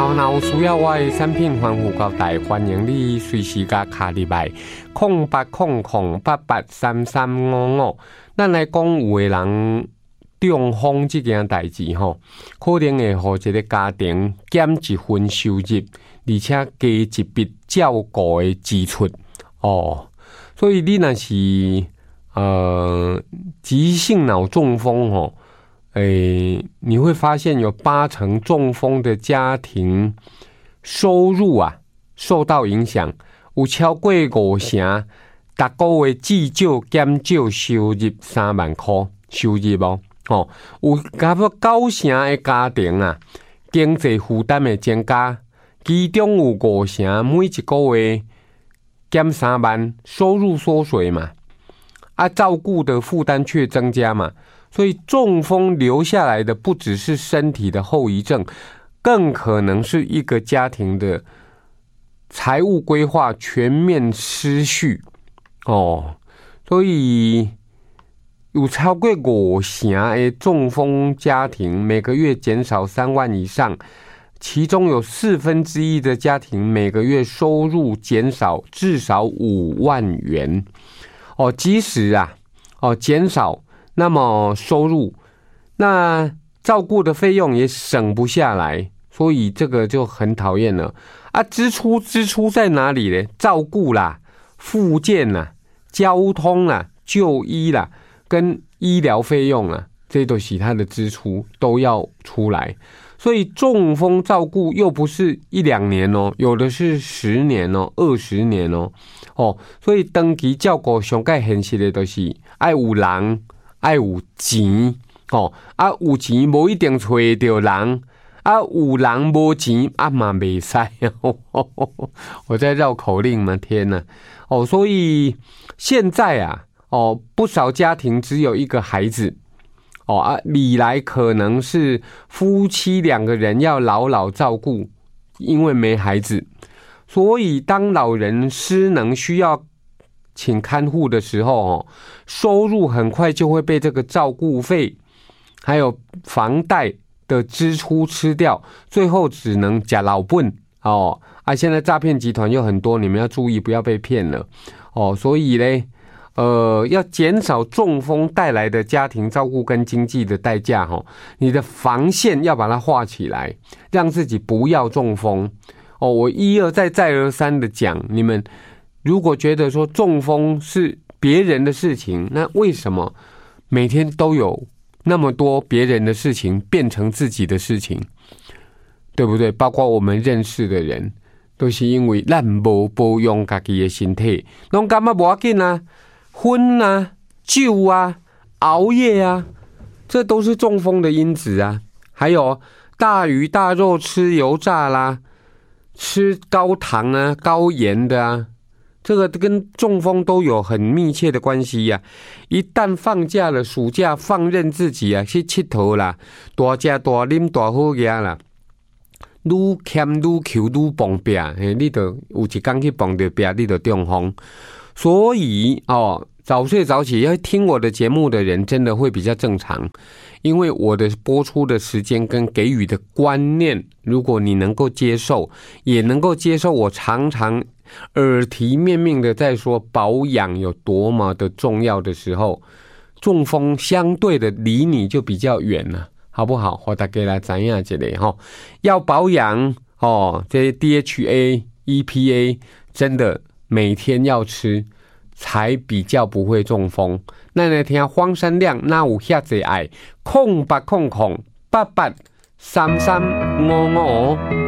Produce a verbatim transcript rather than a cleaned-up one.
后若有需要我的产品防腐胶带，欢迎你随时甲卡入来，空八空空八八三三五五。咱来讲，有的人中风这件代志吼，可能会互一个家庭减一份收入，而且加一笔照顾的支出哦。所以你若是呃急性脑中风吼。诶，你会发现有八成中风的家庭收入啊受到影响，有超过五成，逐个月至少减少收入三万块收入哦。哦，有差不多九成的家庭啊，经济负担的增加，其中有五成每一个月减三万，收入缩水嘛，啊，照顾的负担却增加嘛。所以中风留下来的不只是身体的后遗症，更可能是一个家庭的财务规划全面失序哦。所以有超过五成的中风家庭每个月减少三万以上，其中有四分之一的家庭每个月收入减少至少五万元哦。即使啊哦减少。那么收入，那照顾的费用也省不下来，所以这个就很讨厌了啊！支出支出在哪里呢？照顾啦、复健啦、交通啦、就医啦，跟医疗费用啦，这都是他的支出都要出来。所以中风照顾又不是一两年哦，有的是十年哦、二十年哦，哦，所以长期照顾上界现实的都是爱有人。爱有钱哦，啊有钱无一定找到人，啊有人无钱啊嘛袂使。我在绕口令吗？天哪！哦，所以现在啊，哦不少家庭只有一个孩子，哦啊历来可能是夫妻两个人要牢牢照顾，因为没孩子，所以当老人失能需要请看护的时候哦，收入很快就会被这个照顾费还有房贷的支出吃掉，最后只能吃老本哦。啊，现在诈骗集团又很多，你们要注意不要被骗了哦。所以呢，呃，要减少中风带来的家庭照顾跟经济的代价哦，你的防线要把它画起来，让自己不要中风哦。我一而再再而三的讲，你们。如果觉得说中风是别人的事情，那为什么每天都有那么多别人的事情变成自己的事情？对不对？包括我们认识的人，都是因为咱无保养自己的身体，拢感觉无要紧啊，烟啊、酒啊、熬夜啊，这都是中风的因子啊。还有大鱼大肉吃油炸啦，吃高糖啊、高盐的啊。这个跟中风都有很密切的关系呀、啊！一旦放假了，暑假放任自己啊，去佚佗啦，大吃大啉大好嘢啦，愈欠愈求愈碰壁，嘿，你就有一天去碰到壁，你就中风。所以哦，早睡早起要听我的节目的人，真的会比较正常，因为我的播出的时间跟给予的观念，如果你能够接受，也能够接受我常常。耳提面命的在说保养有多么的重要的时候，中风相对的离你就比较远了，好不好？我大家来知影一下哈，要保养哦，这 D H A、E P A 真的每天要吃，才比较不会中风。那来听荒山亮那有遐济爱，空八空空八八三三五五。